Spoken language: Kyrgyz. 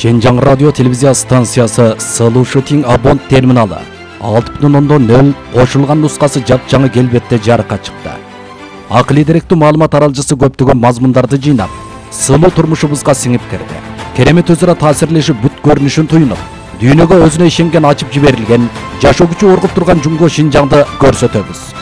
Şenjang радио телевизия станциясы Solution Abont терминалы 6.0 қошылған нұсқасы жап-жаңы келбетте жарыққа шықты. Ақылы деректүү маалымат аралжысы көптөгөн мазмундарды жыйнап, сылуу турмушубузга сиңип кирди. Керемет өзара таасирлешип бүт көрүнүшүн туюнуп, дүйнөгө өзүнө ишенген ачып жиберилген, жашоо күчү оргуп турган Жумго Шинжаңды көрсөтөбүз.